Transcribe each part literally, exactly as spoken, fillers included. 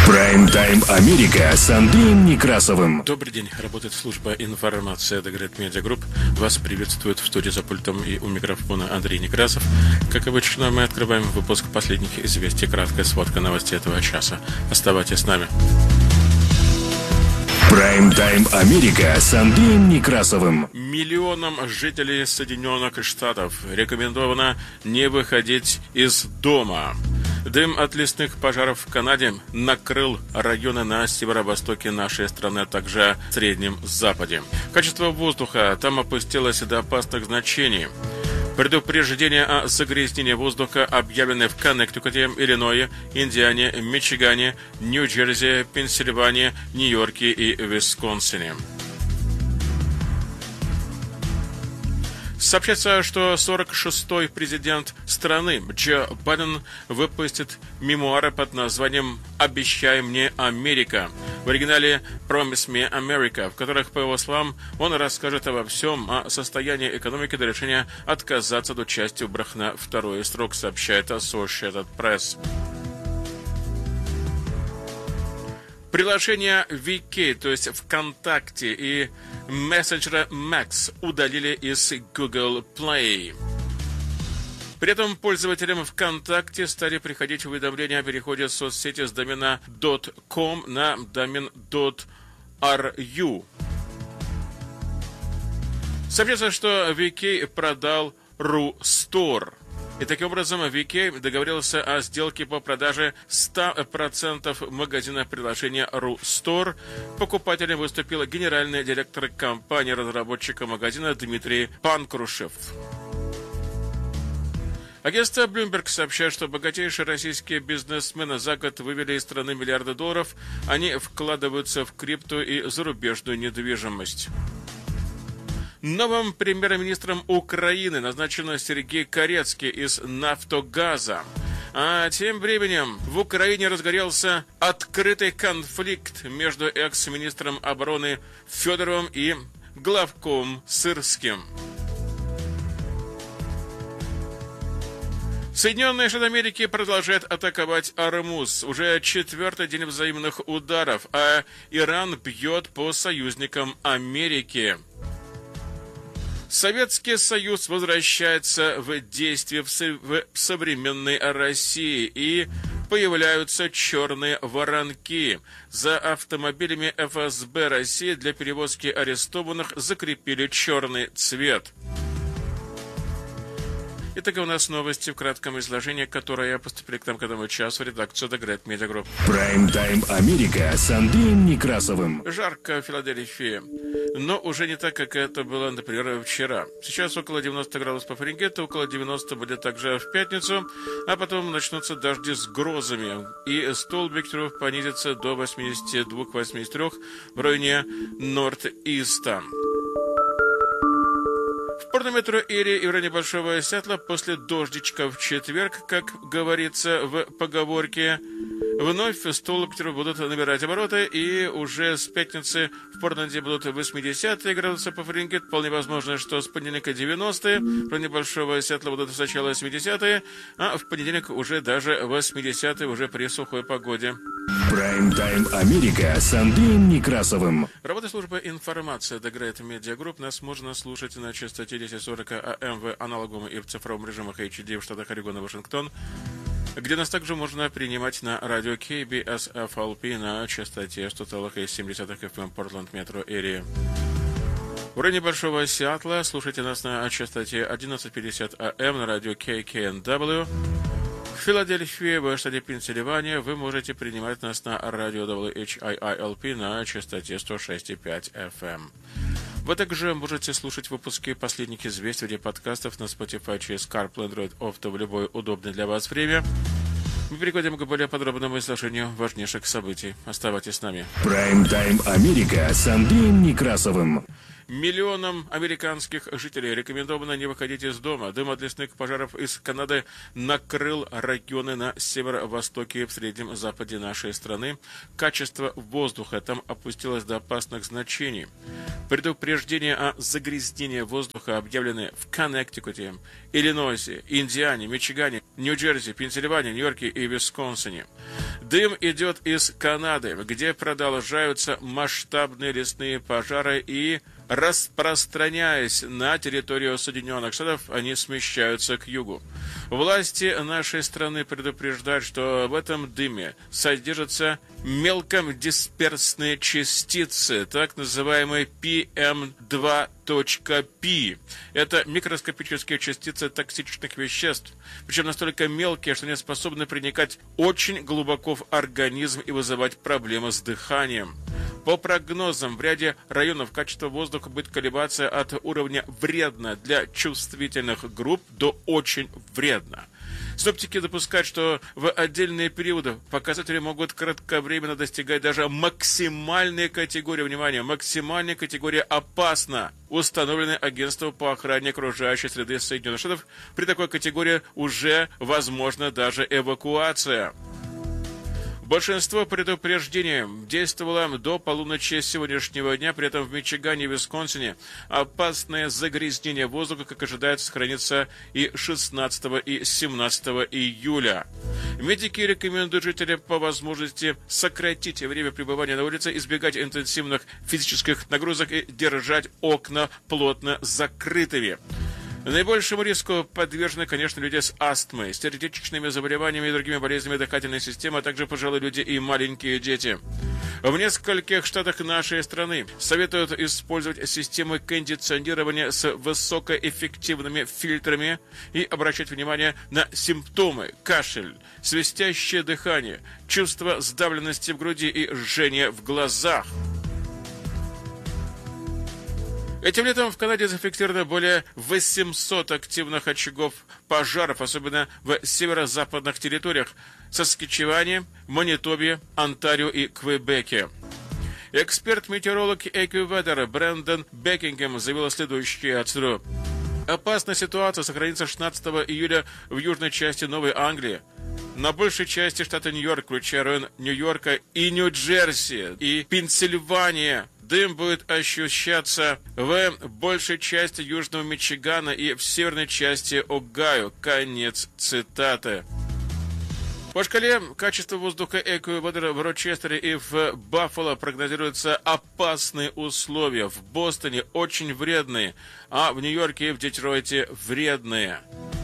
Прайм-тайм Америка с Андреем Некрасовым. Добрый день. Работает служба информации The Great Media Group. Вас приветствует в студии за пультом и у микрофона Андрей Некрасов. Как обычно, мы открываем выпуск последних известий. Краткая сводка новостей этого часа. Оставайтесь с нами. Прайм-тайм Америка с Андреем Некрасовым. Миллионам жителей Соединенных Штатов рекомендовано не выходить из дома. Дым от лесных пожаров в Канаде накрыл районы на северо-востоке нашей страны, а также в Среднем Западе. Качество воздуха там опустилось до опасных значений. Предупреждения о загрязнении воздуха объявлены в Коннектикуте, Иллинойсе, Индиане, Мичигане, Нью-Джерси, Пенсильвании, Нью-Йорке и Висконсине. Сообщается, что сорок шестой президент страны Джо Байден выпустит мемуары под названием «Обещай мне, Америка», в оригинале «Promise me, America», в которых, по его словам, он расскажет обо всем о состоянии экономики до решения отказаться от участия в выборах на второй срок, сообщает Associated Press. Приложения ви кей, то есть ВКонтакте, и мессенджера Max удалили из Google Play. При этом пользователям ВКонтакте стали приходить уведомления о переходе соцсети с домена .com на домен .ru. Сообщается, что ви кей продал RuStore. И таким образом ви кей договорился о сделке по продаже ста процентов магазина приложения RuStore. Покупателем выступил генеральный директор компании-разработчика магазина Дмитрий Панкрушев. Агентство Bloomberg сообщает, что богатейшие российские бизнесмены за год вывели из страны миллиарды долларов. Они вкладываются в крипту и зарубежную недвижимость. Новым премьер-министром Украины назначен Сергей Корецкий из «Нафтогаза». А тем временем в Украине разгорелся открытый конфликт между экс-министром обороны Федоровым и главком Сырским. Соединенные Штаты Америки продолжают атаковать Ормуз. Уже четвертый день взаимных ударов, а Иран бьет по союзникам Америки. Советский Союз возвращается в действие в, со- в современной России, и появляются черные воронки. За автомобилями эф эс бэ России для перевозки арестованных закрепили черный цвет. Итак, у нас новости в кратком изложении, которые поступили к нам к этому часу в редакцию The Great Media Group. Прайм-тайм Америка с Андреем Некрасовым. Жарко в Филадельфии, но уже не так, как это было, например, вчера. Сейчас около девяносто градусов по Фаренгейту, около девяносто будет также в пятницу, а потом начнутся дожди с грозами, и столбик ветров понизится до восьмидесяти двух - восьмидесяти трёх в районе Норт-Иста. В порту метро Эри и в районе Большого Сиэтла после дождичка в четверг, как говорится в поговорке, вновь столбики будут набирать обороты, и уже с пятницы в Портленде будут восьмидесятые градусы по Фаренгейту. Вполне возможно, что с понедельника девяностые, в районе Большого Сиэтла будут сначала семидесятые, а в понедельник уже даже восьмидесятые, уже при сухой погоде. Прайм-тайм Америка с Андреем Некрасовым. Работа службы информации The Great Media Group. Нас можно слушать на частоте десять сорок эй эм в аналоговом и в цифровом режимах эйч ди в штатах Орегон и Вашингтон, где нас также можно принимать на радио кей би эс эф эл пи на частоте сто целых семь десятых эф эм Портленд Метро Эри. В районе Большого Сиэтла слушайте нас на частоте одиннадцать пятьдесят эй эм на радио кей кей эн дабл ю. В Филадельфии, в штате Пенсильвания, вы можете принимать нас на радио дабл ю эйч ай ай эл пи на частоте сто шесть и пять эф эм. Вы также можете слушать выпуски последних известий в виде подкастов на Spotify через CarPlay, Android Auto в любое удобное для вас время. Мы переходим к более подробному изложению важнейших событий. Оставайтесь с нами. Прайм-тайм Америка с Андреем Некрасовым. Миллионам американских жителей рекомендовано не выходить из дома. Дым от лесных пожаров из Канады накрыл районы на северо-востоке и в среднем западе нашей страны. Качество воздуха там опустилось до опасных значений. Предупреждения о загрязнении воздуха объявлены в Коннектикуте, Иллинойсе, Индиане, Мичигане, Нью-Джерси, Пенсильвании, Нью-Йорке и Висконсине. Дым идет из Канады, где продолжаются масштабные лесные пожары и, распространяясь на территорию Соединенных Штатов, они смещаются к югу. Власти нашей страны предупреждают, что в этом дыме содержатся мелкодисперсные частицы, так называемые пи эм два точка пи. Это микроскопические частицы токсичных веществ, причем настолько мелкие, что они способны проникать очень глубоко в организм и вызывать проблемы с дыханием. По прогнозам, в ряде районов качество воздуха будет колебаться от уровня «вредно» для чувствительных групп до «очень вредно». Синоптики допускают, что в отдельные периоды показатели могут кратковременно достигать даже максимальной категории, внимания, максимальной категории «опасно», установленной Агентством по охране окружающей среды Соединенных Штатов. При такой категории уже возможна даже эвакуация. Большинство предупреждений действовало до полуночи сегодняшнего дня, при этом в Мичигане и Висконсине опасное загрязнение воздуха, как ожидается, сохранится и шестнадцатого и семнадцатого июля. Медики рекомендуют жителям по возможности сократить время пребывания на улице, избегать интенсивных физических нагрузок и держать окна плотно закрытыми. Наибольшему риску подвержены, конечно, люди с астмой, сердечными заболеваниями и другими болезнями дыхательной системы, а также пожилые люди и маленькие дети. В нескольких штатах нашей страны советуют использовать системы кондиционирования с высокоэффективными фильтрами и обращать внимание на симптомы: кашель, свистящее дыхание, чувство сдавленности в груди и жжение в глазах. Этим летом в Канаде зафиксировано более восьмисот активных очагов пожаров, особенно в северо-западных территориях Саскатчеване, Манитобе, Онтарио и Квебеке. Эксперт-метеоролог AccuWeather Брэндон Бекингем заявил следующее: отсюда. Опасная ситуация сохранится шестнадцатого июля в южной части Новой Англии, на большей части штата Нью-Йорк, включая район Нью-Йорка и Нью-Джерси и Пенсильвания. Дым будет ощущаться в большей части Южного Мичигана и в северной части Огайо. Конец цитаты. По шкале качества воздуха AccuWeather в Рочестере и в Баффало прогнозируются опасные условия. В Бостоне очень вредные, а в Нью-Йорке и в Детройте вредные.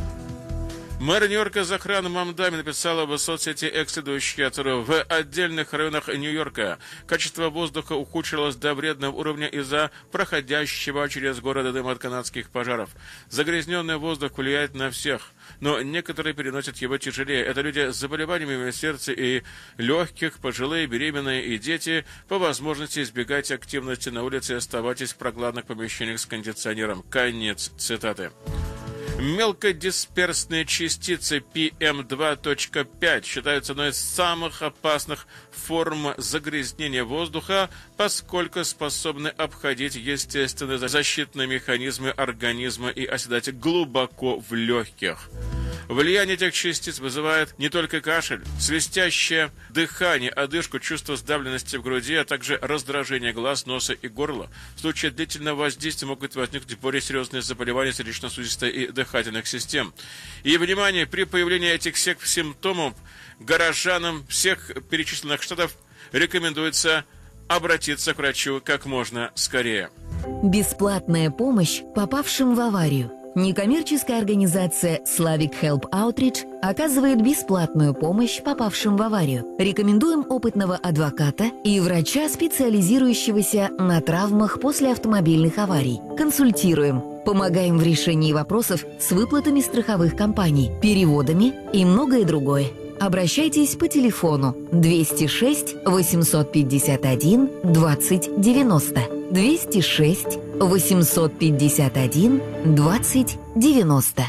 Мэр Нью-Йорка Захран Мамдами написала в соцсети X следующее: в отдельных районах Нью-Йорка качество воздуха ухудшилось до вредного уровня из-за проходящего через город дыма от канадских пожаров. Загрязненный воздух влияет на всех, но некоторые переносят его тяжелее. Это люди с заболеваниями сердца и легких, пожилые, беременные и дети. По возможности избегайте активности на улице и оставайтесь в прохладных помещениях с кондиционером. Конец цитаты. Мелкодисперсные частицы пи эм два точка пять считаются одной из самых опасных форм загрязнения воздуха, поскольку способны обходить естественные защитные механизмы организма и оседать глубоко в легких. Влияние этих частиц вызывает не только кашель, свистящее дыхание, одышку, чувство сдавленности в груди, а также раздражение глаз, носа и горла. В случае длительного воздействия могут возникнуть более серьезные заболевания сердечно-сосудистой и дыхательных систем. И, внимание, при появлении этих всех симптомов горожанам всех перечисленных штатов рекомендуется обратиться к врачу как можно скорее. Бесплатная помощь попавшим в аварию. Некоммерческая организация Slavic Help Outreach оказывает бесплатную помощь попавшим в аварию. Рекомендуем опытного адвоката и врача, специализирующегося на травмах после автомобильных аварий. Консультируем. Помогаем в решении вопросов с выплатами страховых компаний, переводами и многое другое. Обращайтесь по телефону двести шесть восемьсот пятьдесят один двадцать девяносто. двести шесть восемьсот пятьдесят один двадцать девяносто.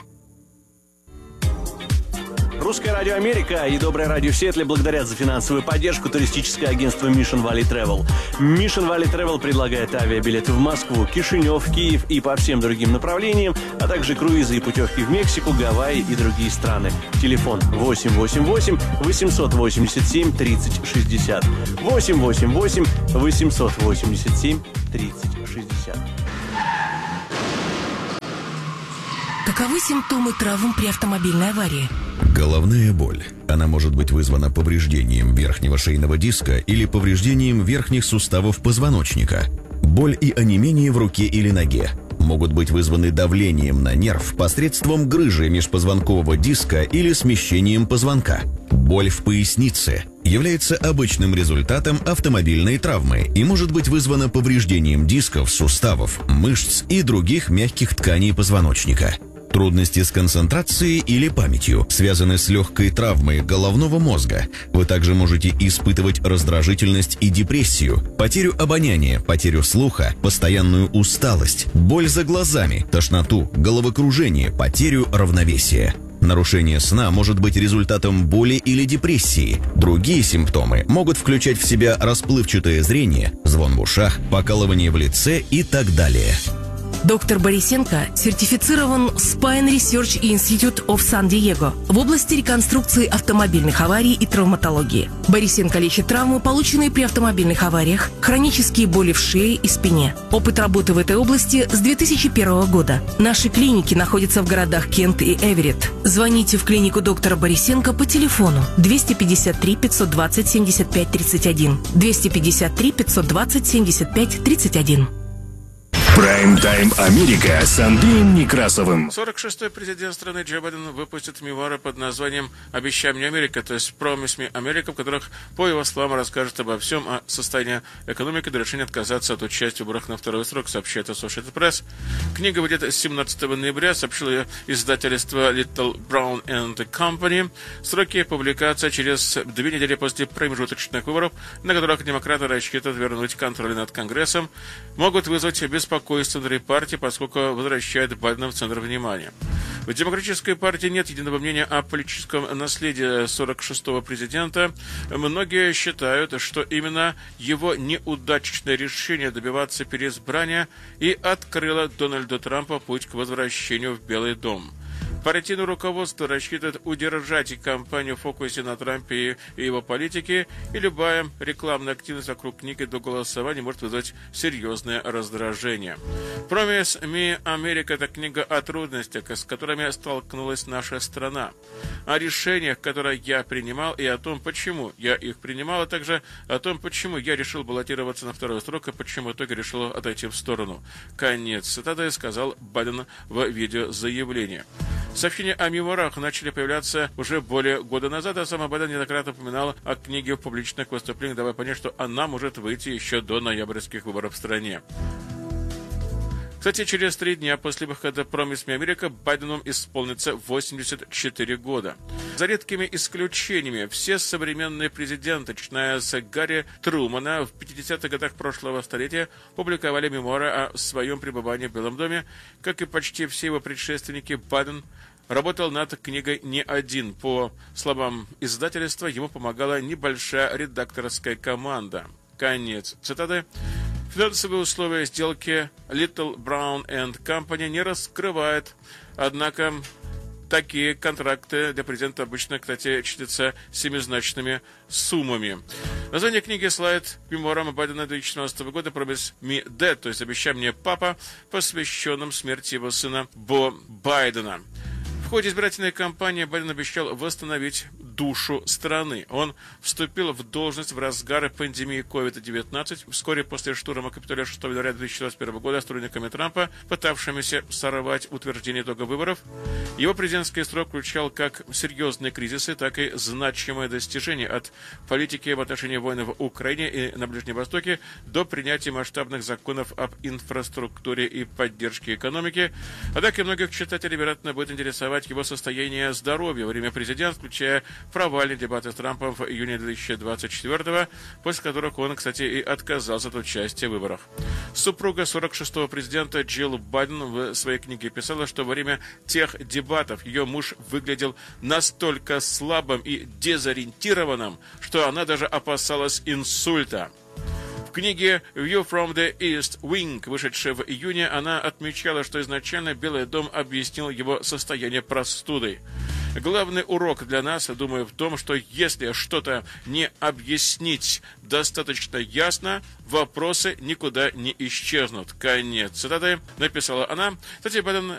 Русское радио Америка и Доброе радио в Сиэтле благодарят за финансовую поддержку туристическое агентство Mission Valley Travel. Mission Valley Travel предлагает авиабилеты в Москву, Кишинев, Киев и по всем другим направлениям, а также круизы и путевки в Мексику, Гавайи и другие страны. Телефон восемь восемь восемь восемьсот восемьдесят семь тридцать шестьдесят. восемь восемь восемь восемьсот восемьдесят семь тридцать шестьдесят. Каковы симптомы травм при автомобильной аварии? Головная боль. Она может быть вызвана повреждением верхнего шейного диска или повреждением верхних суставов позвоночника. Боль и онемение в руке или ноге могут быть вызваны давлением на нерв посредством грыжи межпозвонкового диска или смещением позвонка. Боль в пояснице является обычным результатом автомобильной травмы и может быть вызвана повреждением дисков, суставов, мышц и других мягких тканей позвоночника. Трудности с концентрацией или памятью связаны с легкой травмой головного мозга. Вы также можете испытывать раздражительность и депрессию, потерю обоняния, потерю слуха, постоянную усталость, боль за глазами, тошноту, головокружение, потерю равновесия. Нарушение сна может быть результатом боли или депрессии. Другие симптомы могут включать в себя расплывчатое зрение, звон в ушах, покалывание в лице и так далее. Доктор Борисенко сертифицирован Spine Research Institute of San-Diego в области реконструкции автомобильных аварий и травматологии. Борисенко лечит травмы, полученные при автомобильных авариях, хронические боли в шее и спине. Опыт работы в этой области с две тысячи первого года. Наши клиники находятся в городах Кент и Эверетт. Звоните в клинику доктора Борисенко по телефону двести пятьдесят три пятьсот двадцать семьдесят пять тридцать один, двести пятьдесят три пятьсот двадцать семьдесят пять тридцать один. Прайм-тайм Америка с Андреем Некрасовым. сорок шестой президент страны Джо Байден выпустит мемуары под названием «Обещай мне Америка», то есть «Promise me America», в которых, по его словам, расскажет обо всем о состоянии экономики до решения отказаться от участия в выборах на второй срок, сообщает Associated Press. Книга выйдет семнадцатого ноября, сообщило ее издательство Little Brown and Company. Сроки публикации через две недели после промежуточных выборов, на которых демократы рассчитывают вернуть контроль над Конгрессом, могут вызвать беспокойство внутри партии, поскольку возвращает Байдена в центр внимания. В Демократической партии нет единого мнения о политическом наследии сорок шестого президента. Многие считают, что именно его неудачное решение добиваться переизбрания и открыло Дональду Трампу путь к возвращению в Белый дом. Партийное руководство рассчитывает удержать кампанию в фокусе на Трампе и его политике, и любая рекламная активность вокруг книги до голосования может вызвать серьезное раздражение. «Promise me America» — это книга о трудностях, с которыми столкнулась наша страна, о решениях, которые я принимал, и о том, почему я их принимал, а также о том, почему я решил баллотироваться на второй срок и почему в итоге решил отойти в сторону. Конец цитаты, сказал Байден в видеозаявлении. Сообщения о мемуарах начали появляться уже более года назад, а сам Байден неоднократно упоминал о книге в публичных выступлениях, давая понять, что она может выйти еще до ноябрьских выборов в стране. Кстати, через три дня после выхода «Promise me America» Байдену исполнится восемьдесят четыре года. За редкими исключениями, все современные президенты, начиная с Гарри Трумана в пятидесятых годах прошлого столетия, публиковали мемуары о своем пребывании в Белом доме. Как и почти все его предшественники, Байден работал над книгой не один. По словам издательства, ему помогала небольшая редакторская команда. Конец цитаты. Финансовые условия сделки Little Brown and Company не раскрывает, однако такие контракты для президента обычно, кстати, чтятся семизначными суммами. Название книги слайд мемуарам Байдена две тысячи семнадцатого года «Promise me Dad», то есть «Обещай мне папа», посвященным смерти его сына Бо Байдена. В ходе избирательной кампании Байден обещал восстановить душу страны. Он вступил в должность в разгар пандемии ковид девятнадцать, вскоре после штурма Капитолия шестого января две тысячи двадцать первого года сторонниками Трампа, пытавшимися сорвать утверждение итога выборов. Его президентский срок включал как серьезные кризисы, так и значимые достижения от политики в отношении войны в Украине и на Ближнем Востоке до принятия масштабных законов об инфраструктуре и поддержке экономики. Однако многих читателей, вероятно, будет интересовать его состояние здоровья во время президента, включая провальные дебаты с Трампом в июне две тысячи двадцать четвёртого, после которых он, кстати, и отказался от участия в выборах. Супруга сорок шестого президента Джилл Байден в своей книге писала, что во время тех дебатов ее муж выглядел настолько слабым и дезориентированным, что она даже опасалась инсульта. В книге «View from the East Wing», вышедшей в июне, она отмечала, что изначально Белый дом объяснил его состояние простудой. Главный урок для нас, думаю, в том, что если что-то не объяснить достаточно ясно, вопросы никуда не исчезнут. Конец цитаты, написала она. Кстати, Байден